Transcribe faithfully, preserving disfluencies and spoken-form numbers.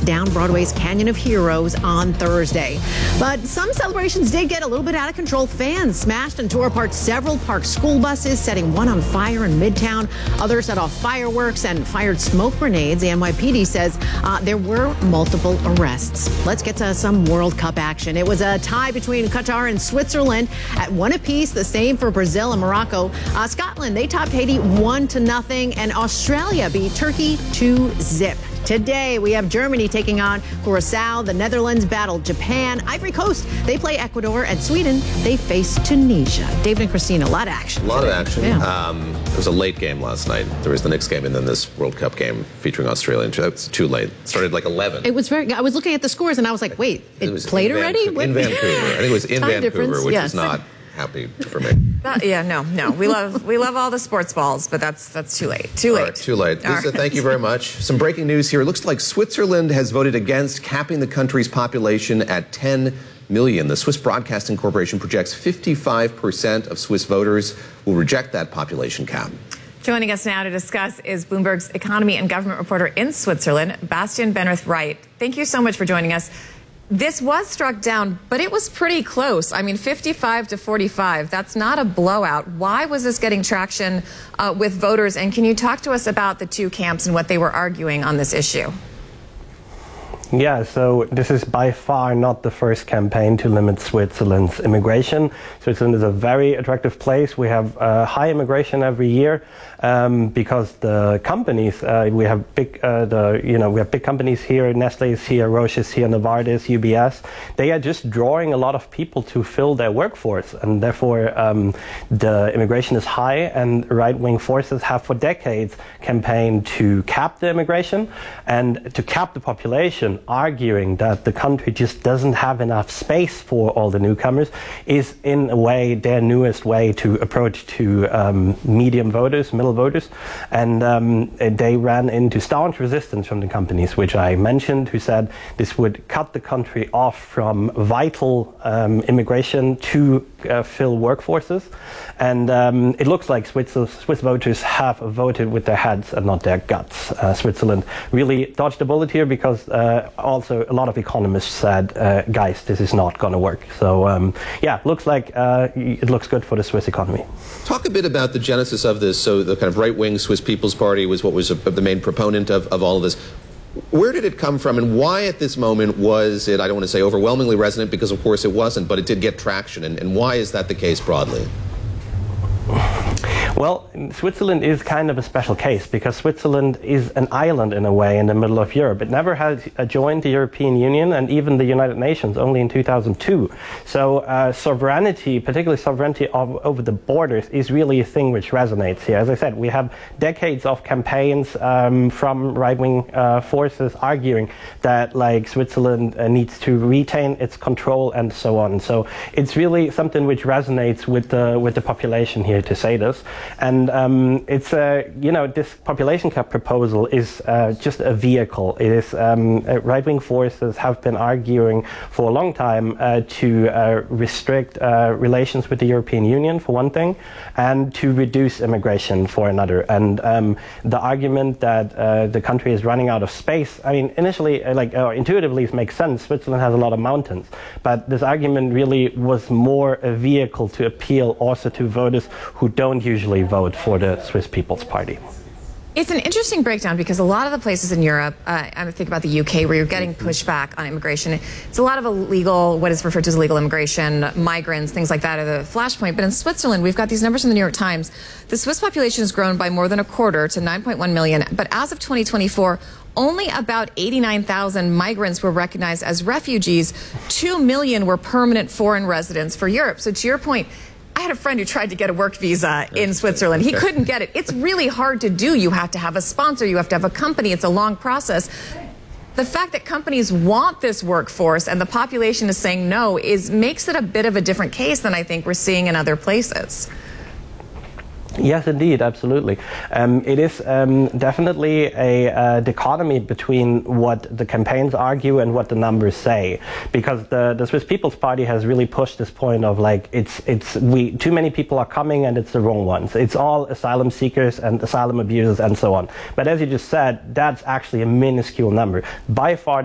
down Broadway's Canyon of Heroes on Thursday. But some celebrations did get a little bit out of control. Fans smashed and tore apart several parked school buses, setting one on fire in Midtown. Others set off fireworks and fired smoke grenades. The N Y P D says uh, there were multiple arrests. Let's get to some World Cup action. It was a tie between Qatar and Switzerland at one apiece. The same for Brazil and Morocco. Uh, Scotland, they topped Haiti one to nothing, and Australia beat Turkey two zip. Today, we have Germany taking on Curacao. The Netherlands battle Japan. Ivory Coast, they play Ecuador. And Sweden, they face Tunisia. David and Christina, a lot of action. A lot today. of action. Yeah. Um, it was a late game last night. There was the Knicks game and then this World Cup game featuring Australia. It's too late. It started like eleven. It was very, I was looking at the scores and I was like, wait, it, it was played in already? Vancouver, in Vancouver. I think it was in Time Vancouver, difference, which yes. is not happy for me. That, yeah, no, no. We love we love all the sports balls, but that's that's too late. Too late. All right, too late. All Lisa, right. thank you very much. Some breaking news here. It looks like Switzerland has voted against capping the country's population at ten million. The Swiss Broadcasting Corporation projects fifty-five percent of Swiss voters will reject that population cap. Joining us now to discuss is Bloomberg's economy and government reporter in Switzerland, Bastian Benrith-Wright. Thank you so much for joining us. This was struck down, but it was pretty close. I mean, fifty-five to forty-five. That's not a blowout. Why was this getting traction uh, with voters? And can you talk to us about the two camps and what they were arguing on this issue? Yeah, so this is by far not the first campaign to limit Switzerland's immigration. Switzerland is a very attractive place. We have uh, high immigration every year um, because the companies, uh, we have big, uh, the you know, we have big companies here. Nestle is here, Roche is here, Novartis, U B S. They are just drawing a lot of people to fill their workforce, and therefore um, the immigration is high. And right-wing forces have for decades campaigned to cap the immigration and to cap the population, arguing that the country just doesn't have enough space for all the newcomers, is in a way their newest way to approach to um, medium voters, middle voters. And um, they ran into staunch resistance from the companies, which I mentioned, who said this would cut the country off from vital um, immigration to uh, fill workforces. And um, it looks like Swiss, Swiss voters have voted with their heads and not their guts. Uh, Switzerland really dodged a bullet here because uh, also a lot of economists said, uh, guys, this is not going to work. So um, yeah, looks like uh, it looks good for the Swiss economy. Talk a bit about the genesis of this. So the kind of right-wing Swiss People's Party was what was a, the main proponent of, of all of this. Where did it come from, and why at this moment was it, I don't want to say overwhelmingly resonant, because of course it wasn't, but it did get traction, and, and why is that the case broadly? Well, Switzerland is kind of a special case because Switzerland is an island in a way in the middle of Europe. It never has joined the European Union and even the United Nations only in two thousand two. So uh, sovereignty, particularly sovereignty of, over the borders, is really a thing which resonates here. As I said, we have decades of campaigns um, from right-wing uh, forces arguing that like Switzerland uh, needs to retain its control and so on. So it's really something which resonates with the with the population here to say this. And um, it's, uh, you know, this population cap proposal is uh, just a vehicle. It is, um, uh, right-wing forces have been arguing for a long time uh, to uh, restrict uh, relations with the European Union, for one thing, and to reduce immigration for another. And um, the argument that uh, the country is running out of space, I mean, initially, uh, like, uh, intuitively it makes sense. Switzerland has a lot of mountains. But this argument really was more a vehicle to appeal also to voters who don't usually vote for the Swiss People's Party. It's an interesting breakdown because a lot of the places in Europe, uh, I think about the U K, where you're getting pushback on immigration. It's a lot of illegal, what is referred to as illegal immigration, migrants, things like that are the flashpoint. But in Switzerland, we've got these numbers from the New York Times. The Swiss population has grown by more than a quarter to nine point one million. But as of twenty twenty-four, only about eighty-nine thousand migrants were recognized as refugees. two million were permanent foreign residents for Europe. So to your point, I had a friend who tried to get a work visa in Switzerland. He couldn't get it. It's really hard to do. You have to have a sponsor. You have to have a company. It's a long process. The fact that companies want this workforce and the population is saying no is makes it a bit of a different case than I think we're seeing in other places. Yes, indeed, absolutely. Um, it is um, definitely a uh, dichotomy between what the campaigns argue and what the numbers say, because the, the Swiss People's Party has really pushed this point of like it's it's we too many people are coming and it's the wrong ones. It's all asylum seekers and asylum abusers and so on. But as you just said, that's actually a minuscule number. By far